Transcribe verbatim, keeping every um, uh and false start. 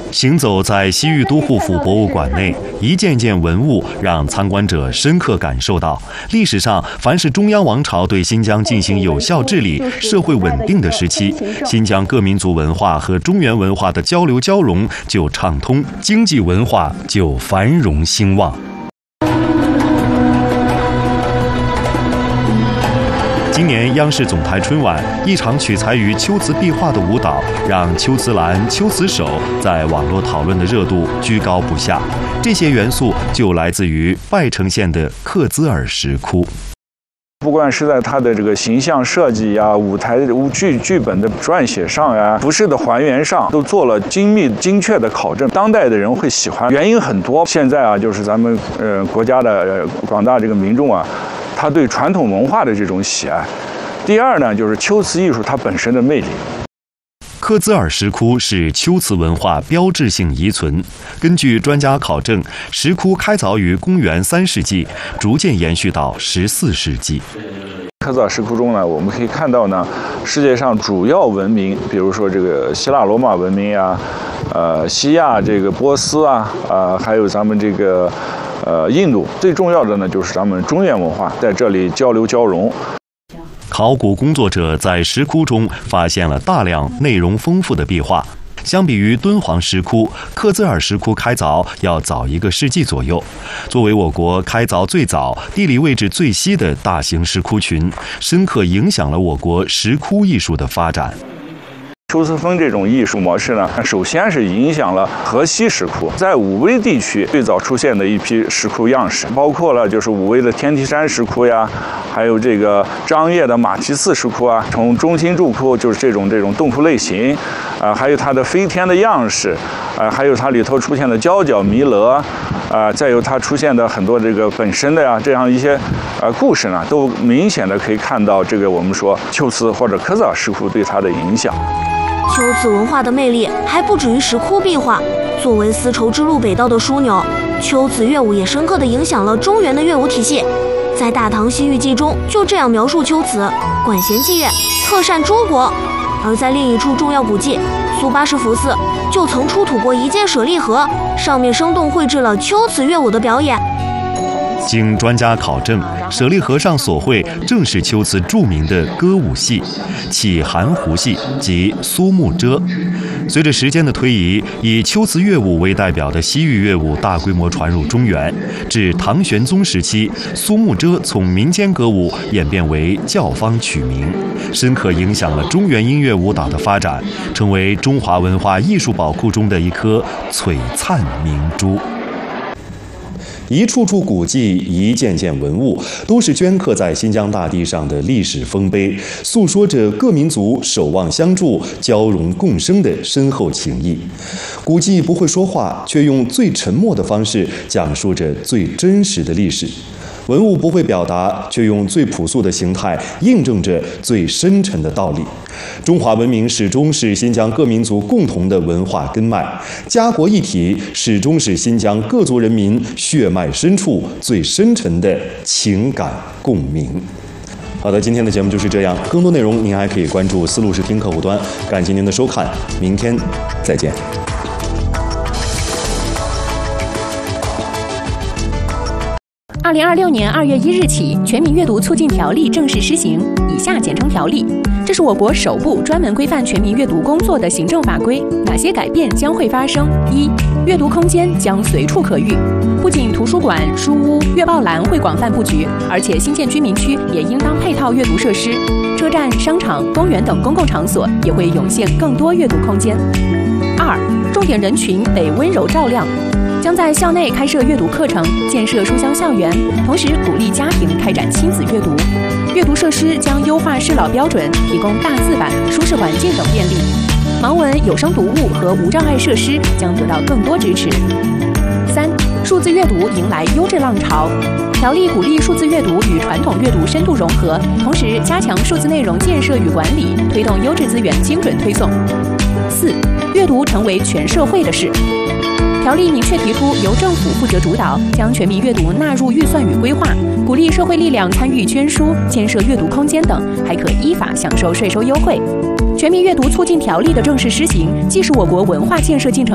行走在西域都护府博物馆内，一件件文物让参观者深刻感受到，历史上凡是中央王朝对新疆进行有效治理、社会稳定的时期，新疆各民族文化和中原文化的交流交融就畅通，经济文化就繁荣兴旺。今年央视总台春晚，一场取材于秋瓷壁画的舞蹈，让秋瓷蓝、秋瓷手在网络讨论的热度居高不下。这些元素就来自于拜城县的克孜尔石窟。 不管是在它的这个形象设计呀、舞台舞剧剧本的撰写上呀、服饰的还原上，都做了精密精确的考证。当代的人会喜欢，原因很多。现在啊，就是咱们呃国家的、呃、广大这个民众啊，他对传统文化的这种喜爱。第二呢，就是秋瓷艺术它本身的魅力。 克孜尔石窟是秋瓷文化标志性遗存。根据专家考证，石窟开凿于公元三世纪，逐渐延续到十四世纪。 克孜尔石窟中呢，我们可以看到呢，世界上主要文明，比如说这个希腊罗马文明呀、呃西亚这个波斯啊，呃还有咱们这个呃印度，最重要的呢就是咱们中原文化在这里交流交融。 考古工作者在石窟中发现了大量内容丰富的壁画。相比于敦煌石窟，克孜尔石窟开凿要早一个世纪左右。作为我国开凿最早、地理位置最西的大型石窟群，深刻影响了我国石窟艺术的发展。 秋瓷风这种艺术模式呢，首先是影响了河西石窟，在武威地区最早出现的一批石窟样式，包括了就是武威的天梯山石窟呀，还有这个张掖的马蹄寺石窟啊，从中心柱窟就是这种这种洞窟类型，啊、呃，还有它的飞天的样式，啊、呃，还有它里头出现的交角弥勒，啊、呃，再有它出现的很多这个本身的呀这样一些呃故事呢，都明显的可以看到这个我们说秋瓷或者克孜尔石窟对它的影响。 秋瓷文化的魅力还不止于石窟壁画，作为丝绸之路北道的枢纽，秋瓷乐舞也深刻地影响了中原的乐舞体系。在《大唐西域记》中就这样描述秋瓷：管弦祭乐，特善诸国。而在另一处重要古迹苏巴什福寺，就曾出土过一件舍利盒，上面生动绘制了秋瓷乐舞的表演。 经专家考证，舍利盒上所绘正是秋瓷著名的歌舞戏——起含胡戏及苏幕遮。随着时间的推移，以秋瓷乐舞为代表的西域乐舞大规模传入中原。至唐玄宗时期，苏幕遮从民间歌舞演变为教坊曲名，深刻影响了中原音乐舞蹈的发展，成为中华文化艺术宝库中的一颗璀璨明珠。一处处古迹，一件件文物，都是镌刻在新疆大地上的历史丰碑，诉说着各民族守望相助、交融共生的深厚情谊。古迹不会说话，却用最沉默的方式讲述着最真实的历史。文物不会表达，却用最朴素的形态印证着最深沉的道理。中华文明始终是新疆各民族共同的文化根脉，家国一体始终是新疆各族人民血脉深处最深沉的情感共鸣。好的，今天的节目就是这样，更多内容您还可以关注丝路视听客户端。感谢您的收看，明天再见。 二零二六年二月一日起，《全民阅读促进条例》正式施行，以下简称条例。这是我国首部专门规范全民阅读工作的行政法规。哪些改变将会发生？一、阅读空间将随处可遇，不仅图书馆、书屋、阅报栏会广泛布局，而且新建居民区也应当配套阅读设施，车站、商场、公园等公共场所也会涌现更多阅读空间。二、重点人群得温柔照亮。将在校内开设阅读课程，建设书香校园，同时鼓励家庭开展亲子阅读。阅读设施将优化适老标准，提供大字版、舒适环境等便利。盲文、有声读物和无障碍设施将得到更多支持。三、数字阅读迎来优质浪潮。条例鼓励数字阅读与传统阅读深度融合，同时加强数字内容建设与管理，推动优质资源精准推送。四、阅读成为全社会的事。条例明确提出，由政府负责主导，将全民阅读纳入预算与规划，鼓励社会力量参与捐书、建设阅读空间等，还可依法享受税收优惠。全民阅读促进条例的正式施行，既是我国文化建设进程